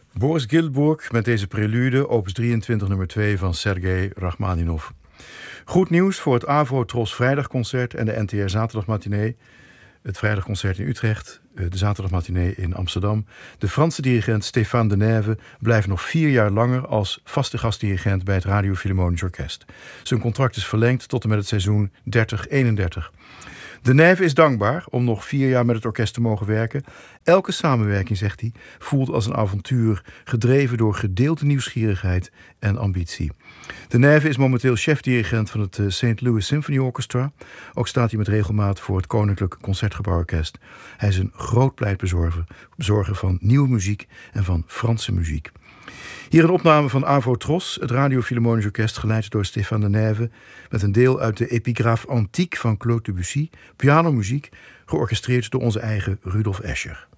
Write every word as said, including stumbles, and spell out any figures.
Boris Giltburg met deze prelude, opus drieëntwintig nummer twee van Sergei Rachmaninov. Goed nieuws voor het Avro-Tros vrijdagconcert en de N T R zaterdagmatinee. Het vrijdagconcert in Utrecht, de zaterdagmatinee in Amsterdam. De Franse dirigent Stéphane Denève blijft nog vier jaar langer als vaste gastdirigent bij het Radio Philharmonisch Orkest. Zijn contract is verlengd tot en met het seizoen dertig eenendertig. Denève is dankbaar om nog vier jaar met het orkest te mogen werken. Elke samenwerking, zegt hij, voelt als een avontuur, gedreven door gedeelde nieuwsgierigheid en ambitie. Denève is momenteel chef-dirigent van het Saint Louis Symphony Orchestra. Ook staat hij met regelmaat voor het Koninklijk Concertgebouworkest. Hij is een groot pleitbezorger bezorger van nieuwe muziek en van Franse muziek. Hier een opname van Avro-Tros, het Radio Philharmonisch Orkest, geleid door Stéphane Denève, met een deel uit de Epigraphe Antique van Claude Debussy, pianomuziek, georchestreerd door onze eigen Rudolf Escher.